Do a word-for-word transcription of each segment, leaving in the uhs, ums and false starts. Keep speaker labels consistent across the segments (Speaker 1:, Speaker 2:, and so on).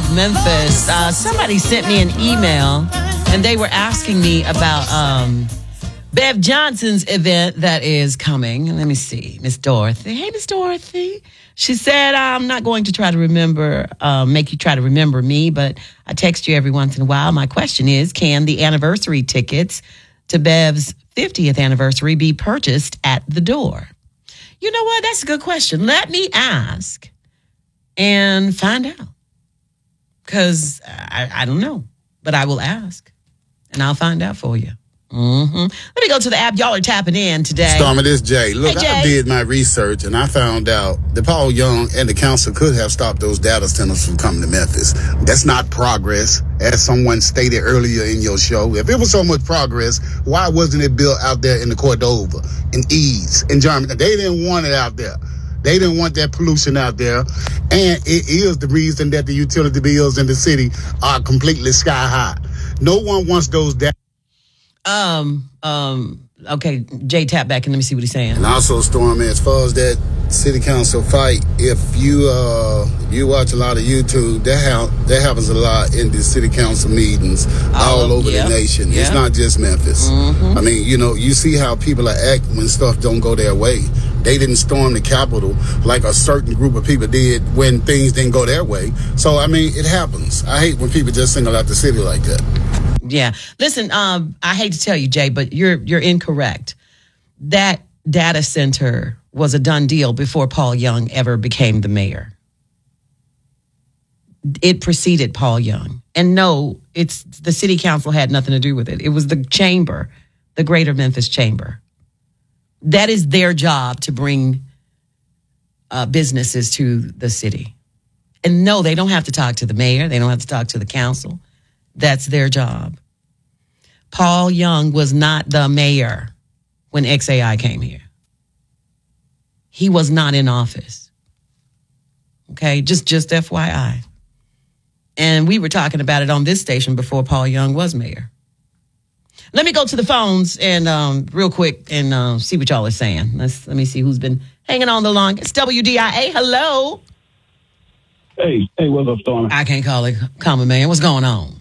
Speaker 1: South Memphis. Uh, somebody sent me an email, and they were asking me about um, Bev Johnson's event that is coming. Let me see. Miss Dorothy. Hey, Miss Dorothy. She said, I'm not going to try to remember, uh, make you try to remember me, but I text you every once in a while. My question is, can the anniversary tickets to Bev's fiftieth anniversary be purchased at the door? You know what? That's a good question. Let me ask and find out. Because I, I don't know, but I will ask, and I'll find out for you. Mm-hmm. Let me go to the app. Y'all are tapping in today.
Speaker 2: Stormy, this Jay. Look,
Speaker 1: hey, Jay.
Speaker 2: I did my research, and I found out that Paul Young and the council could have stopped those data centers from coming to Memphis. That's not progress, as someone stated earlier in your show. If it was so much progress, why wasn't it built out there in the Cordova, in East, in Germany? They didn't want it out there. They didn't want that pollution out there. And it is the reason that the utility bills in the city are completely sky high. No one wants those data.
Speaker 1: Um, um, okay, Jay, tap back and let me see what he's saying.
Speaker 2: And also, Stormy, as far as that city council fight, if you uh if you watch a lot of YouTube, that ha- that happens a lot in the city council meetings all, all over yep, the nation. Yep. It's not just Memphis. Mm-hmm. I mean, you know, you see how people are acting when stuff don't go their way. They didn't storm the Capitol like a certain group of people did when things didn't go their way. So, I mean, it happens. I hate when people just single out the city like that.
Speaker 1: Yeah. Listen, um, I hate to tell you, Jay, but you're you're incorrect. That data center was a done deal before Paul Young ever became the mayor. It preceded Paul Young. And no, it's the city council had nothing to do with it. It was the chamber, the Greater Memphis Chamber. That is their job, to bring uh, businesses to the city. And no, they don't have to talk to the mayor. They don't have to talk to the council. That's their job. Paul Young was not the mayor when X A I came here. He was not in office. Okay, just, just F Y I. And we were talking about it on this station before Paul Young was mayor. Let me go to the phones and um, real quick and uh, see what y'all are saying. Let's let me see who's been hanging on the line. It's W D I A. Hello.
Speaker 3: Hey, hey, what's up, Stormy?
Speaker 1: I can't call it common man. What's going on?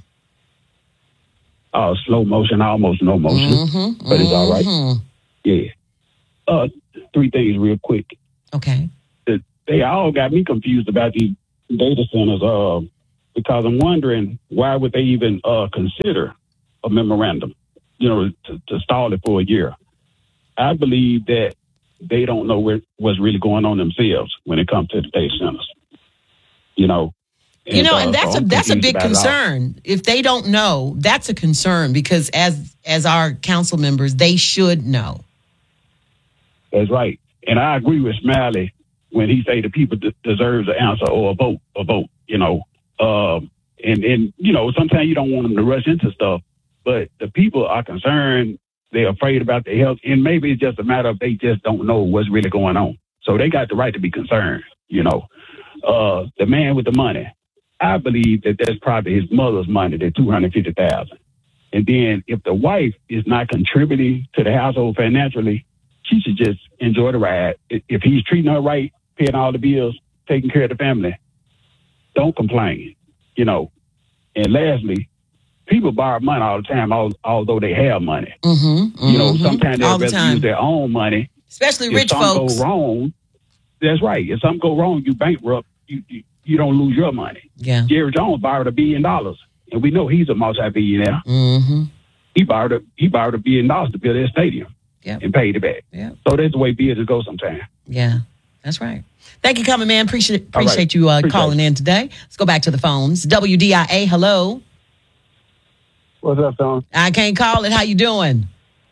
Speaker 3: Uh, slow motion, almost no motion,
Speaker 1: mm-hmm,
Speaker 3: but it's all right.
Speaker 1: Mm-hmm.
Speaker 3: Yeah. Uh, three things real quick.
Speaker 1: Okay.
Speaker 3: The, they all got me confused about these data centers. Uh, because I'm wondering why would they even uh consider a memorandum? You know, to, to stall it for a year. I believe that they don't know where, what's really going on themselves when it comes to the data centers. You know,
Speaker 1: and, you know, and
Speaker 3: uh,
Speaker 1: that's
Speaker 3: so
Speaker 1: a that's a big concern.
Speaker 3: It
Speaker 1: if they don't know, that's a concern because as as our council members, they should know.
Speaker 3: That's right, and I agree with Smiley when he say the people d- deserves an answer or a vote, a vote. You know, um, and and you know, sometimes you don't want them to rush into stuff. But the people are concerned, they're afraid about their health, and maybe it's just a matter of they just don't know what's really going on. So they got the right to be concerned, you know. Uh, the man with the money, I believe that that's probably his mother's money, the two hundred fifty thousand dollars. And then if the wife is not contributing to the household financially, she should just enjoy the ride. If he's treating her right, paying all the bills, taking care of the family, don't complain, you know. And lastly, people borrow money all the time, although they have money.
Speaker 1: Mm-hmm, mm-hmm.
Speaker 3: You know, sometimes they'll
Speaker 1: the
Speaker 3: rather
Speaker 1: time.
Speaker 3: use their own money.
Speaker 1: Especially
Speaker 3: if
Speaker 1: rich
Speaker 3: something
Speaker 1: folks.
Speaker 3: Go wrong, that's right. If something go wrong, you bankrupt, you, you you don't lose your money.
Speaker 1: Yeah.
Speaker 3: Jerry Jones borrowed a billion dollars, and we know he's a multi-billionaire.
Speaker 1: Mm-hmm.
Speaker 3: He borrowed a, he borrowed a billion dollars to build his stadium
Speaker 1: yep.
Speaker 3: and paid it back.
Speaker 1: Yep.
Speaker 3: So that's the way business goes sometimes.
Speaker 1: Yeah, that's right. Thank you, coming man. Appreciate appreciate
Speaker 3: right.
Speaker 1: you uh,
Speaker 3: appreciate
Speaker 1: calling
Speaker 3: it.
Speaker 1: in today. Let's go back to the phones. W D I A, hello.
Speaker 4: What's up, Tom?
Speaker 1: I can't call it. How you doing?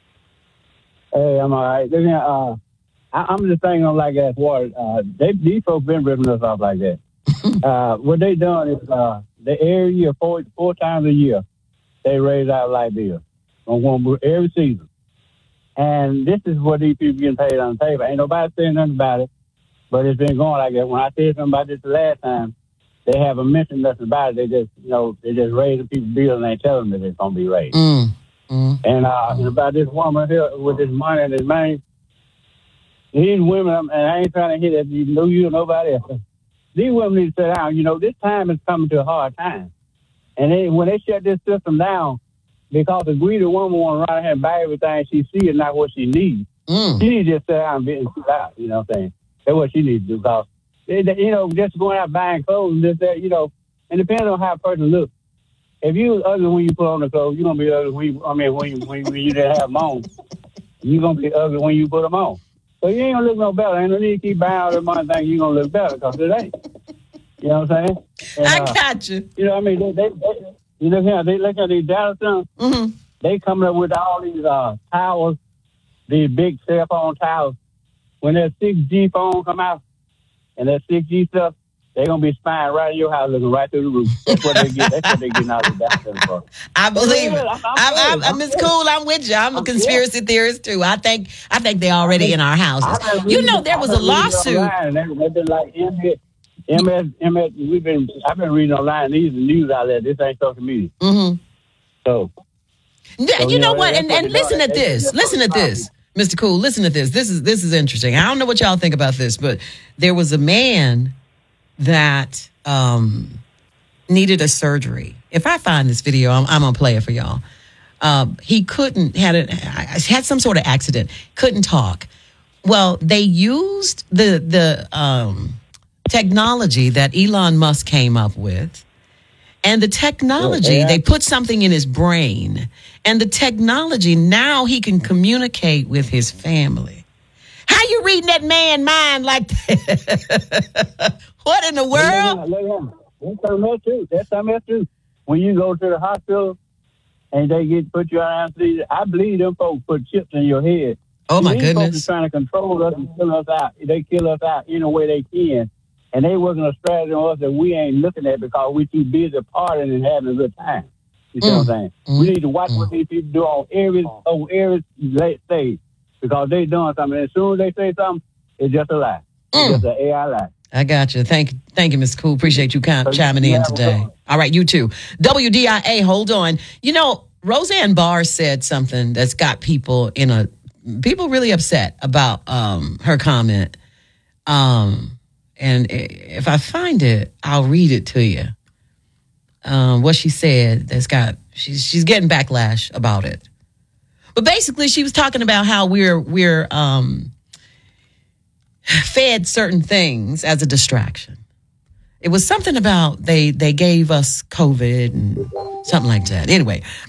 Speaker 4: Hey, I'm all right. Listen, uh, I, I'm just thinking on like that water. Uh, they, these folks been ripping us off like that. uh, what they done is uh, they every year, four, four times a year, they raise our light bill on one every season. And this is what these people getting paid on the table. Ain't nobody saying nothing about it, but it's been going like that. When I said something about this the last time, they haven't mentioned nothing about it. They just, you know, they just raising people's bills and they tell them that it's going to be raised.
Speaker 1: Mm, mm,
Speaker 4: and, uh, and about this woman here with this money and this money, these women, and I ain't trying to hit at you, know you or nobody else, these women need to sit down. You know, this time is coming to a hard time. And they, when they shut this system down, because the greedy woman want to run ahead and buy everything she sees and not what she needs,
Speaker 1: Mm.
Speaker 4: she needs to just sit down and be and sit out. You know what I'm saying? That's what she needs to do. Because, they, they, you know, just going out buying clothes and this, that, you know, and depending on how a person looks. If you was ugly when you put on the clothes, you're going to be ugly when you, I mean, when you, when, when you didn't have them on. You're going to be ugly when you put them on. So you ain't going to look no better. Ain't no need to keep buying all the money thinking you're going to look better because it ain't. You know what I'm saying? And,
Speaker 1: I
Speaker 4: uh,
Speaker 1: got you.
Speaker 4: You know what I mean? They, they, they, you look here, they look at these data centers.
Speaker 1: Mm-hmm.
Speaker 4: They coming up with all these uh, towers, these big cell phone towers. When that six G phone come out and that six G stuff, they're going to be spying right in your house looking right through the roof. That's what they get. That's what they getting out of the data center for.
Speaker 1: I believe it.
Speaker 4: I'm, I'm,
Speaker 1: I'm, I'm,
Speaker 4: I'm,
Speaker 1: I'm Miss Cool. I'm with you. I'm a
Speaker 4: I'm
Speaker 1: conspiracy theorist too. I think I think they're already in our houses. You know, there was a lawsuit.
Speaker 4: And they, they've been like M S, M S, we've been, I've been reading online. These are news out there. This ain't social media.
Speaker 1: Mm-hmm.
Speaker 4: So,
Speaker 1: Yeah,
Speaker 4: so,
Speaker 1: you know what?
Speaker 4: that's
Speaker 1: And,
Speaker 4: what
Speaker 1: and
Speaker 4: they're
Speaker 1: listen
Speaker 4: doing.
Speaker 1: at
Speaker 4: They-
Speaker 1: this.
Speaker 4: they-
Speaker 1: Listen at this, Mister Cool. Listen at this. This is this is interesting. I don't know what y'all think about this, but there was a man that um, needed a surgery. If I find this video, I'm, I'm gonna play it for y'all. Um, he couldn't had a had some sort of accident. Couldn't talk. Well, they used the the um, technology that Elon Musk came up with. And the technology,
Speaker 4: Yeah.
Speaker 1: they put something in his brain. And the technology, now he can communicate with his family. How you reading that man mind like that? What in the world?
Speaker 4: Look at him. That's something else too. That's something else too. When you go to the hospital and they get put you on anesthesia, I believe them folks put chips in your head.
Speaker 1: Oh, my
Speaker 4: These folks
Speaker 1: goodness.
Speaker 4: is trying to control us and kill us out. They kill us out any way they can. And they working a strategy on us that we ain't looking at because we too busy partying and having a good time. You see
Speaker 1: Mm.
Speaker 4: what I'm saying?
Speaker 1: Mm.
Speaker 4: We need to watch what these people do on every on every late stage because they doing something. And as soon as they say something, it's just a lie. It's
Speaker 1: Mm.
Speaker 4: just an A I lie.
Speaker 1: I got you. Thank thank you, Miss Cool. Appreciate you kind chiming in today. All right, you too. W D I A, hold on. You know, Roseanne Barr said something that's got people in a people really upset about um, her comment. Um, and if I find it, I'll read it to you. Um, what she said that's got she's she's getting backlash about it. But basically, she was talking about how we're we're um, fed certain things as a distraction. It was something about they they gave us COVID and something like that. Anyway,